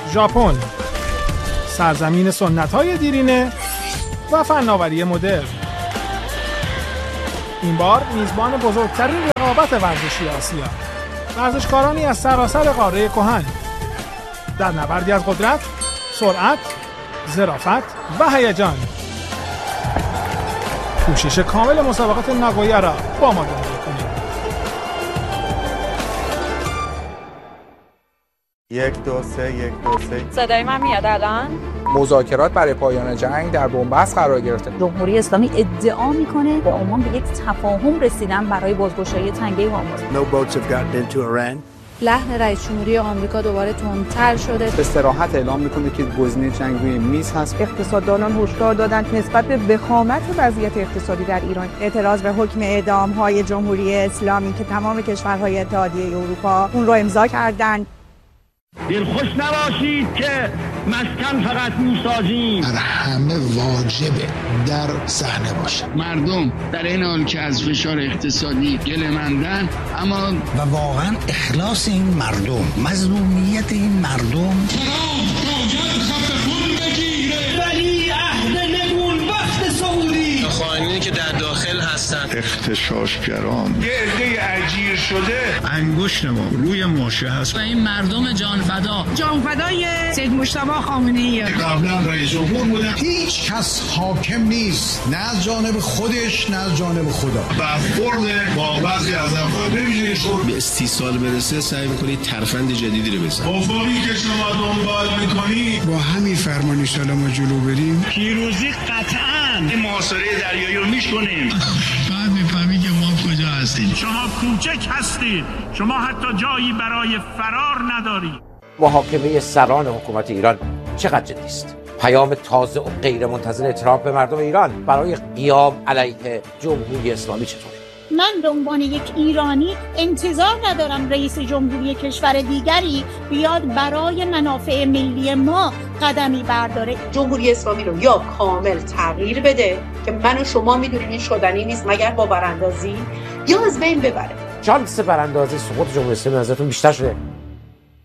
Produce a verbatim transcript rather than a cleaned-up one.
ژاپن، سرزمین سنت‌های دیرینه و فناوری مدرن. این بار میزبان بزرگترین رقابت ورزشی آسیا، ورزشکارانی از سراسر قاره کهن در نبردی از قدرت، سرعت، ظرافت و هیجان. کوشش کامل مسابقات ناگویا را با ما دنبال کنید. یک دو سه یک دو سه. صدای من میاد الان؟ مذاکرات برای پایان جنگ در بنبست قرار گرفته. جمهوری اسلامی ادعا میکنه به عمان به یک تفاهم رسیدن برای بازگشایی تنگه هرمز. No boats have gotten into Iran. لحن رئیس جمهوری آمریکا دوباره تندتر شده. به صراحت اعلام میکنه که گزینه جنگ روی میز هست. اقتصاددانان هشدار دادند نسبت به وخامت وضعیت اقتصادی در ایران اعتراض به حکم اعدام‌های جمهوری اسلامی که تمام کشورهای اتحادیه اروپا اون رو امضا کردند. دلخوش نباشید که مسکن فقط میسازیم. بر همه واجبه در صحنه باشه. مردم در این حال که از فشار اقتصادی گله‌مندن، اما و واقعا اخلاص این مردم، مظلومیت این مردم ترام باید خط خون بگیره. ولی عهد نگون وقت سعودی خائنینی که در داخل هستن، اغتشاشگران، یه عده اجیر شده، انگشت ما روی ماشه هست و این مردم جانفدا جانفدای سید مجتبی خامنه‌ای قبلا رئیس جمهور بودن. هیچ کس حاکم نیست، نه از جانب خودش نه از جانب خدا. برخورد با بعضی از افراد به استیصال برسه سعی می‌کنید ترفند جدیدی رو بزنید. افقی که شما دنبال می‌کنید با همین فرمان انشالله ما جلو بریم. پیروزی قطعاً این محاصره دریایی رو میشکنیم. بعد میفهمی که ما کجا هستیم. شما کوچک هستید، شما حتی جایی برای فرار ندارید. محاکمه سران حکومت ایران چقدر جدی است؟ پیام تازه و غیر منتظر ترامپ به مردم ایران برای قیام علیه جمهوری اسلامی چطور؟ من به عنوان یک ایرانی انتظار ندارم رئیس جمهوری کشور دیگری بیاد برای منافع ملی ما قدمی برداره. جمهوری اسلامی رو یا کامل تغییر بده که من و شما میدونیم این شدنی نیست مگر با براندازی، یا از بین ببره. شانس براندازی سقوط جمهوری اسلامی نظرتون بیشتر شده؟